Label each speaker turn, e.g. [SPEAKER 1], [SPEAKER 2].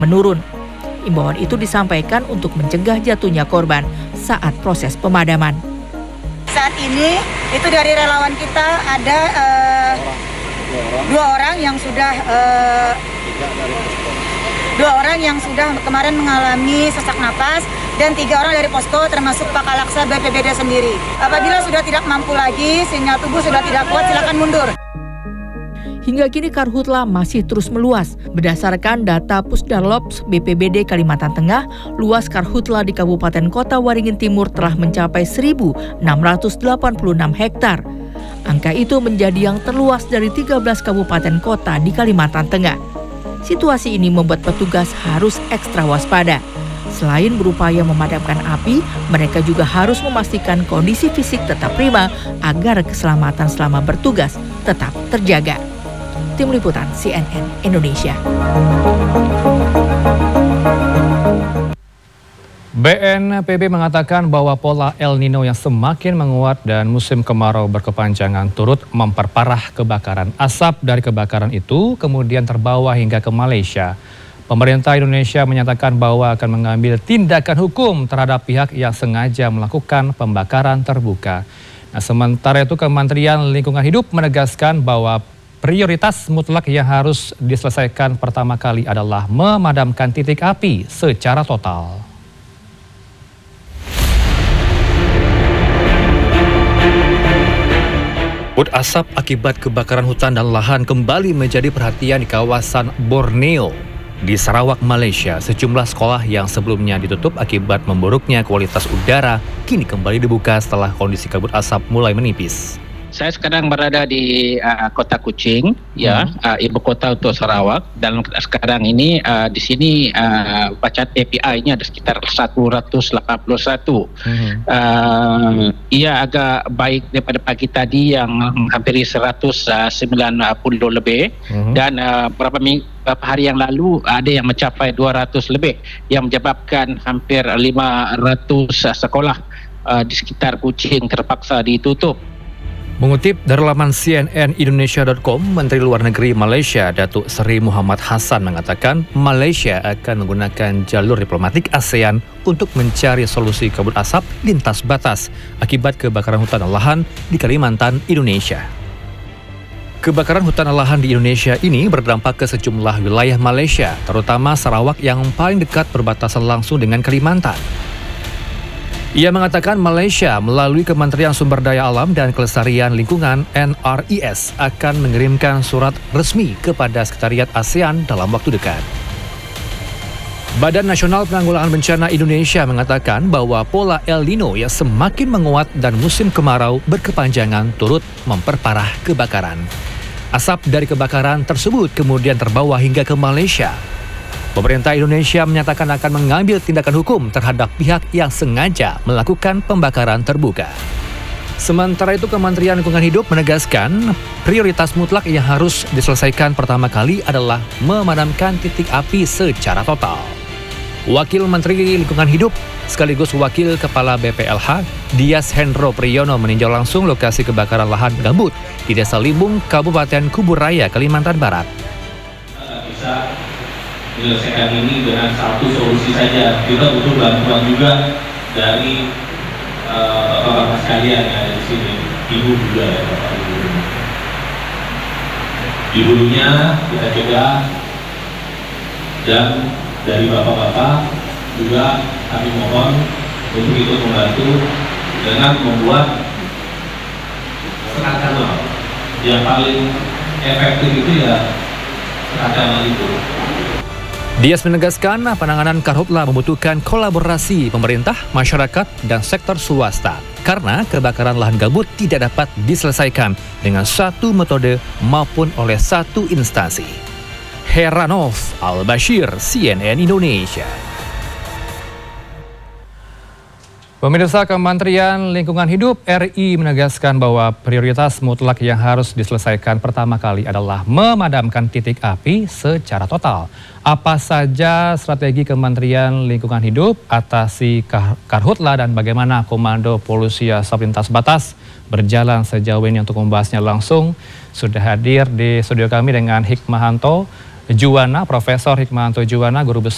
[SPEAKER 1] menurun. Imbauan itu disampaikan untuk mencegah jatuhnya korban saat proses pemadaman.
[SPEAKER 2] Saat ini itu dari relawan kita ada dua orang yang sudah kemarin mengalami sesak napas dan 3 orang dari posko termasuk Pak Kalaksa BPBD sendiri. Apabila sudah tidak mampu lagi, sinyal tubuh sudah tidak kuat, silakan mundur.
[SPEAKER 1] Hingga kini karhutla masih terus meluas. Berdasarkan data Pusdalops BPBD Kalimantan Tengah, luas karhutla di Kabupaten Kota Waringin Timur telah mencapai 1.686 hektar. Angka itu menjadi yang terluas dari 13 kabupaten kota di Kalimantan Tengah. Situasi ini membuat petugas harus ekstra waspada. Selain berupaya memadamkan api, mereka juga harus memastikan kondisi fisik tetap prima agar keselamatan selama bertugas tetap terjaga. Tim Liputan CNN Indonesia.
[SPEAKER 3] BNPB mengatakan bahwa pola El Nino yang semakin menguat dan musim kemarau berkepanjangan turut memperparah kebakaran. Asap dari kebakaran itu kemudian terbawa hingga ke Malaysia. Pemerintah Indonesia menyatakan bahwa akan mengambil tindakan hukum terhadap pihak yang sengaja melakukan pembakaran terbuka. Nah, sementara itu Kementerian Lingkungan Hidup menegaskan bahwa prioritas mutlak yang harus diselesaikan pertama kali adalah memadamkan titik api secara total. Kabut asap akibat kebakaran hutan dan lahan kembali menjadi perhatian di kawasan Borneo. Di Sarawak, Malaysia, sejumlah sekolah yang sebelumnya ditutup akibat memburuknya kualitas udara kini kembali dibuka setelah kondisi kabut asap mulai menipis.
[SPEAKER 4] Saya sekarang berada di Kota Kuching, ibu kota untuk Sarawak. Dan sekarang ini di sini bacaan API-nya ada sekitar 181. Ia agak baik daripada pagi tadi yang hampir 190 lebih. Dan beberapa hari yang lalu ada yang mencapai 200 lebih yang menyebabkan hampir 500 sekolah di sekitar Kuching terpaksa ditutup.
[SPEAKER 3] Mengutip dari laman cnnindonesia.com, Menteri Luar Negeri Malaysia Datuk Seri Muhammad Hassan mengatakan Malaysia akan menggunakan jalur diplomatik ASEAN untuk mencari solusi kabut asap lintas batas akibat kebakaran hutan dan lahan di Kalimantan, Indonesia. Kebakaran hutan dan lahan di Indonesia ini berdampak ke sejumlah wilayah Malaysia, terutama Sarawak yang paling dekat berbatasan langsung dengan Kalimantan. Ia mengatakan Malaysia melalui Kementerian Sumber Daya Alam dan Kelestarian Lingkungan NRIS akan mengirimkan surat resmi kepada Sekretariat ASEAN dalam waktu dekat. Badan Nasional Penanggulangan Bencana Indonesia mengatakan bahwa pola El Nino yang semakin menguat dan musim kemarau berkepanjangan turut memperparah kebakaran. Asap dari kebakaran tersebut kemudian terbawa hingga ke Malaysia. Pemerintah Indonesia menyatakan akan mengambil tindakan hukum terhadap pihak yang sengaja melakukan pembakaran terbuka. Sementara itu, Kementerian Lingkungan Hidup menegaskan prioritas mutlak yang harus diselesaikan pertama kali adalah memadamkan titik api secara total. Wakil Menteri Lingkungan Hidup sekaligus Wakil Kepala BPLH, Dias Hendro Priyono meninjau langsung lokasi kebakaran lahan gambut di Desa Limbung, Kabupaten Kuburaya, Kalimantan Barat.
[SPEAKER 5] Menyelesaikan ini dengan satu solusi saja. Kita butuh bantuan juga dari bapak-bapak sekalian yang ada di sini, ibu juga ya, bapak ibu. Di hulunya kita cegah, dan dari bapak-bapak juga kami mohon untuk ikut membantu dengan membuat serat kanal. Yang paling efektif itu ya serat kanal itu.
[SPEAKER 3] Dias menegaskan penanganan karhutla membutuhkan kolaborasi pemerintah, masyarakat, dan sektor swasta karena kebakaran lahan gambut tidak dapat diselesaikan dengan satu metode maupun oleh satu instansi. Heranov Al-Bashir, CNN Indonesia. Pemirsa, Kementerian Lingkungan Hidup RI menegaskan bahwa prioritas mutlak yang harus diselesaikan pertama kali adalah memadamkan titik api secara total. Apa saja strategi Kementerian Lingkungan Hidup atasi karhutla dan bagaimana Komando Polusi Asap Lintas Batas berjalan sejauh ini? Untuk membahasnya langsung sudah hadir di studio kami dengan Hikmahanto Juwana, Profesor Hikmahanto Juwana, Guru Besar